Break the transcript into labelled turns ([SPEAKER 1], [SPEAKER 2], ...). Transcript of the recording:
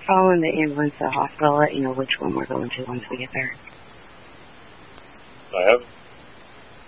[SPEAKER 1] calling the ambulance at the hospital, let you know which one we're going to once we get there.
[SPEAKER 2] I have.